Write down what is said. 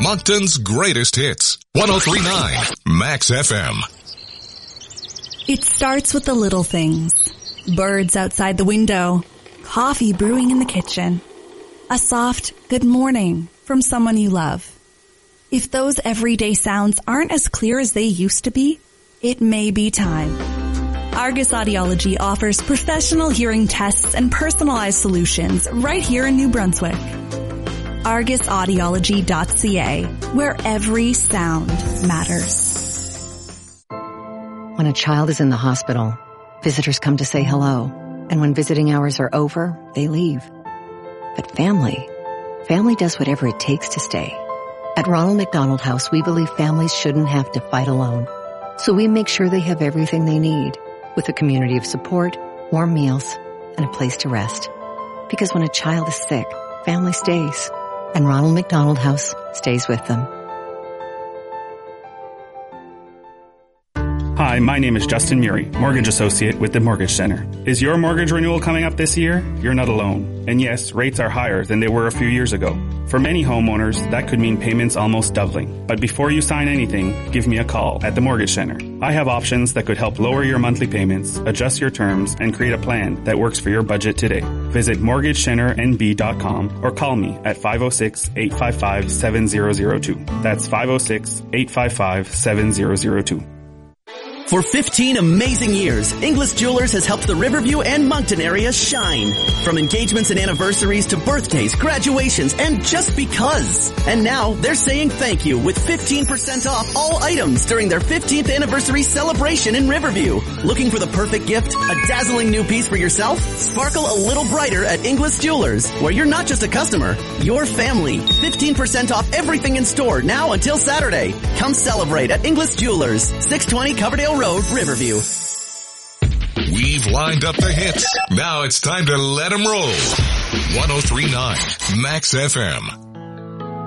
Moncton's greatest hits. 103.9 Max FM. It starts with the little things. Birds outside the window. Coffee brewing in the kitchen. A soft good morning from someone you love. If those everyday sounds aren't as clear as they used to be, it may be time. Argus Audiology offers professional hearing tests and personalized solutions right here in New Brunswick. ArgusAudiology.ca, where every sound matters. When a child is in the hospital, visitors come to say hello. And when visiting hours are over, they leave. But family does whatever it takes to stay. At Ronald McDonald House, we believe families shouldn't have to fight alone. So we make sure they have everything they need, with a community of support, warm meals, and a place to rest. Because when a child is sick, family stays, and Ronald McDonald House stays with them. Hi, my name is Justin Murray, Mortgage Associate with the Mortgage Center. Is your mortgage renewal coming up this year? You're not alone. And yes, rates are higher than they were a few years ago. For many homeowners, that could mean payments almost doubling. But before you sign anything, give me a call at the Mortgage Center. I have options that could help lower your monthly payments, adjust your terms, and create a plan that works for your budget today. Visit mortgagecenternb.com or call me at 506-855-7002. That's 506-855-7002. For 15 amazing years, Inglis Jewelers has helped the Riverview and Moncton area shine. From engagements and anniversaries to birthdays, graduations, and just because. And now they're saying thank you with 15% off all items during their 15th anniversary celebration in Riverview. Looking for the perfect gift? A dazzling new piece for yourself? Sparkle a little brighter at Inglis Jewelers, where you're not just a customer, you're family. 15% off everything in store now until Saturday. Come celebrate at Inglis Jewelers, 620 Coverdale Road, Riverview. We've lined up the hits. Now it's time to let them roll. 103.9 Max FM.